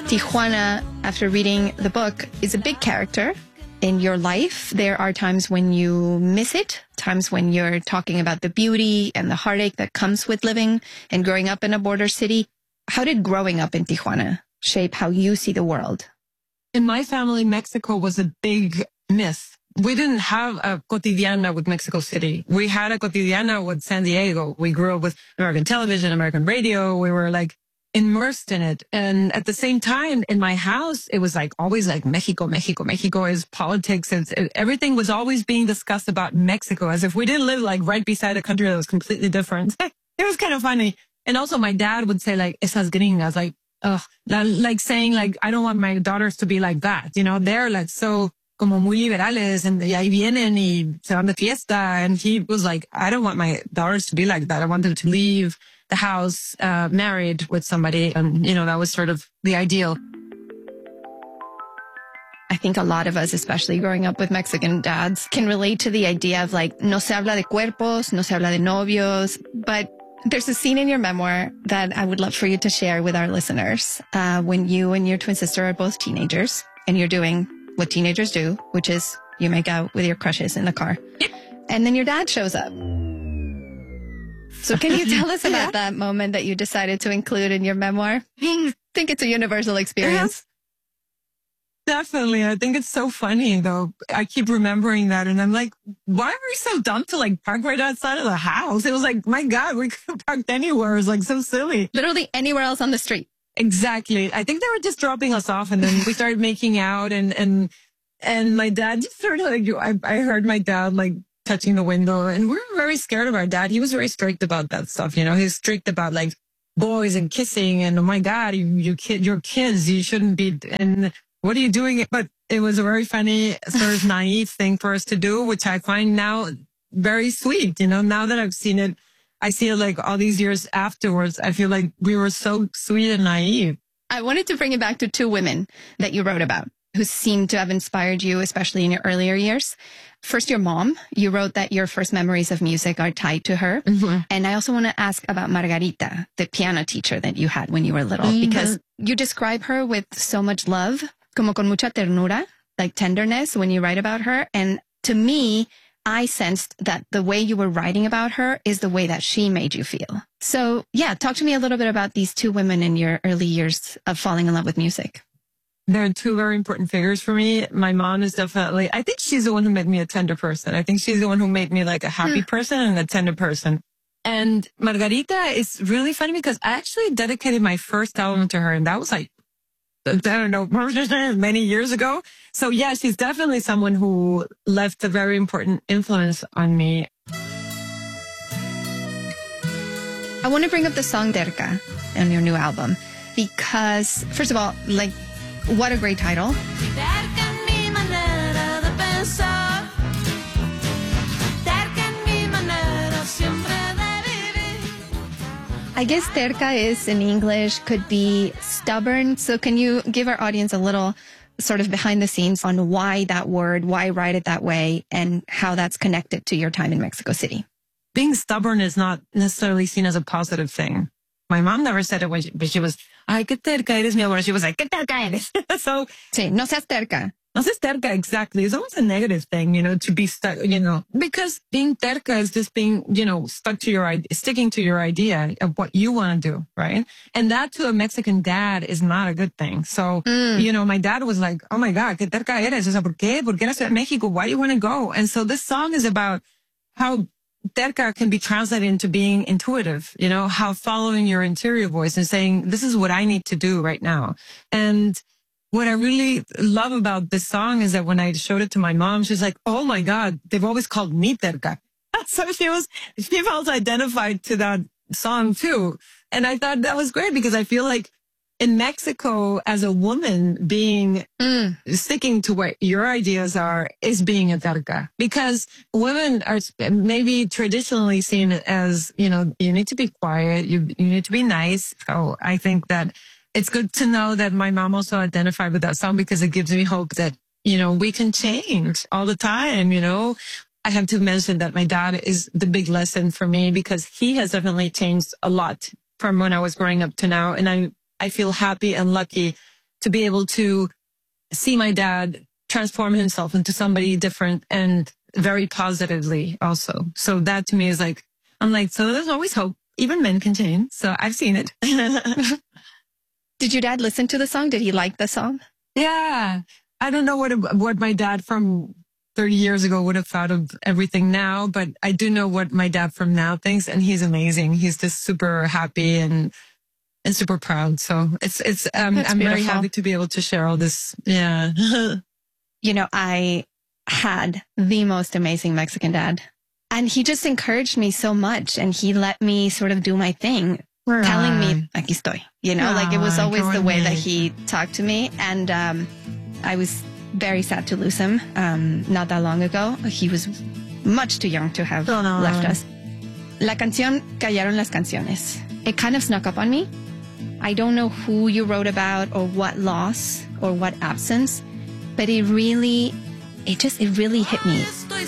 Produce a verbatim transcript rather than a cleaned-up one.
Tijuana, after reading the book, is a big character in your life. There are times when you miss it, times when you're talking about the beauty and the heartache that comes with living and growing up in a border city. How did growing up in Tijuana shape how you see the world? In my family, Mexico was a big myth. We didn't have a cotidiana with Mexico City. We had a cotidiana with San Diego. We grew up with American television, American radio. We were like immersed in it. And at the same time, in my house, it was like always like Mexico, Mexico, Mexico is politics. And everything was always being discussed about Mexico as if we didn't live like right beside a country that was completely different. It was kind of funny. And also my dad would say like, esas gringas, like, ugh, like saying like, I don't want my daughters to be like that. You know, they're like so como muy liberales and y ahí vienen y se van de fiesta. And he was like, I don't want my daughters to be like that. I want them to leave the house, uh, married with somebody. And, you know, that was sort of the ideal. I think a lot of us, especially growing up with Mexican dads, can relate to the idea of like, no se habla de cuerpos, no se habla de novios. But there's a scene in your memoir that I would love for you to share with our listeners, uh, when you and your twin sister are both teenagers and you're doing what teenagers do, which is you make out with your crushes in the car. And then your dad shows up. So can you tell us about yeah. that moment that you decided to include in your memoir? I think it's a universal experience. Yes. Definitely. I think it's so funny, though. I keep remembering that. And I'm like, why are we so dumb to like park right outside of the house? It was like, my God, we could have parked anywhere. It was like so silly. Literally anywhere else on the street. Exactly. I think they were just dropping us off and then we started making out and, and, and my dad just sort of like, I, I heard my dad like touching the window and we were very scared of our dad. He was very strict about that stuff. You know, he's strict about like boys and kissing and oh my God, you, you kid, you're kids. You shouldn't be. And what are you doing? But it was a very funny sort of naive thing for us to do, which I find now very sweet. You know, now that I've seen it, I see it like all these years afterwards. I feel like we were so sweet and naive. I wanted to bring it back to two women that you wrote about who seem to have inspired you, especially in your earlier years. First, your mom. You wrote that your first memories of music are tied to her. Mm-hmm. And I also want to ask about Margarita, the piano teacher that you had when you were little, mm-hmm. because you describe her with so much love, como con mucha ternura, like tenderness when you write about her. And to me, I sensed that the way you were writing about her is the way that she made you feel. So yeah, talk to me a little bit about these two women in your early years of falling in love with music. They're two very important figures for me. My mom is definitely, I think she's the one who made me a tender person. I think she's the one who made me like a happy person and a tender person. And Margarita is really funny because I actually dedicated my first album to her and that was like, I don't know, many years ago. So yeah, she's definitely someone who left a very important influence on me. I want to bring up the song Terca on your new album because, first of all, like, what a great title. I guess terca is in English, could be stubborn. So can you give our audience a little sort of behind the scenes on why that word, why write it that way, and how that's connected to your time in Mexico City? Being stubborn is not necessarily seen as a positive thing. My mom never said it when she, but she was, ay, qué terca eres, mi amor. She was like, qué terca eres. So, sí, no seas terca. No seas terca, exactly. It's always a negative thing, you know, to be stuck, you know, because being terca is just being, you know, stuck to your idea, sticking to your idea of what you want to do, right? And that to a Mexican dad is not a good thing. So, mm. you know, my dad was like, oh my God, qué terca eres. O sea, ¿por qué? ¿Por qué eres en México? Why do you want to go? And so this song is about how terca can be translated into being intuitive, you know, how following your interior voice and saying, this is what I need to do right now. And what I really love about this song is that when I showed it to my mom, she's like, oh my God, they've always called me terca. So she was, she felt identified to that song too. And I thought that was great because I feel like in Mexico, as a woman, being, mm. sticking to what your ideas are is being a terca. Because women are maybe traditionally seen as, you know, you need to be quiet, you, you need to be nice. So I think that it's good to know that my mom also identified with that song because it gives me hope that, you know, we can change all the time, you know. I have to mention that my dad is the big lesson for me because he has definitely changed a lot from when I was growing up to now. And I, I feel happy and lucky to be able to see my dad transform himself into somebody different and very positively also. So that to me is like, I'm like, so there's always hope. Even men can change. So I've seen it. Did your dad listen to the song? Did he like the song? Yeah. I don't know what what my dad from thirty years ago would have thought of everything now, but I do know what my dad from now thinks, and he's amazing. He's just super happy and and super proud. So it's it's um, I'm beautiful. very happy to be able to share all this. Yeah. You know, I had the most amazing Mexican dad, and he just encouraged me so much, and he let me sort of do my thing. Right. Telling me, aquí estoy, you know, like it was Oh, always the way me. that he talked to me. And um, I was very sad to lose him um, not that long ago. He was much too young to have Oh, no. left us. La canción Callaron las Canciones. It kind of snuck up on me. I don't know who you wrote about or what loss or what absence, but it really, it just, it really hit me.